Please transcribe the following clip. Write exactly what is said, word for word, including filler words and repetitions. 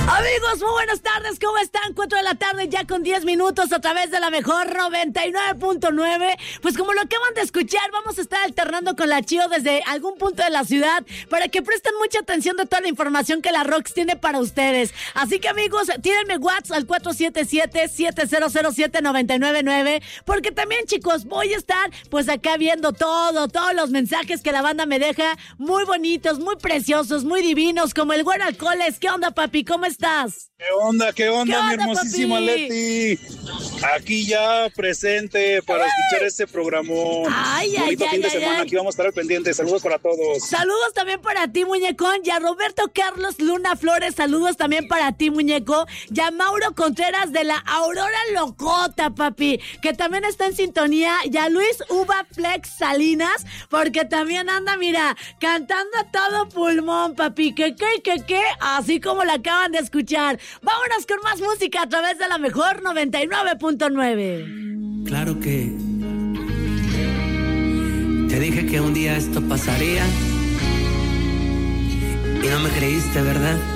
Amigos, muy buenas tardes, ¿cómo están? cuatro de la tarde ya con diez minutos a través de la mejor noventa y nueve punto nueve. Pues como lo acaban de escuchar, vamos a estar alternando con la Chio desde algún punto de la ciudad para que presten mucha atención de toda la información que la Rox tiene para ustedes. Así que amigos, tírenme WhatsApp al cuatro siete siete, siete cero cero siete, nueve nueve nueve, porque también, chicos, voy a estar pues acá viendo todo, todos los mensajes que la banda me deja, muy bonitos, muy preciosos, muy divinos, como el Güero Alcoholes. ¿Qué onda, papi? ¿Cómo estás? ¿Qué onda, qué onda, ¿Qué onda, mi hermosísima papi? Leti? Aquí ya presente para ¡ay! Escuchar este programón. Ay, ay, bonito ay, fin de ay, semana, ay. aquí vamos a estar al pendiente. Saludos para todos. Saludos también para ti, muñecón. Y a Roberto Carlos Luna Flores, saludos también para ti, muñeco. Y a Mauro Contreras de la Aurora Locota, papi, que también está en sintonía. Y a Luis Uva Flex Salinas, porque también anda, mira, cantando a todo pulmón, papi. Que qué, que qué, así como la acaban de escuchar. Vámonos con más música a través de la mejor noventa y nueve punto nueve. Claro que te dije que un día esto pasaría y no me creíste, ¿verdad?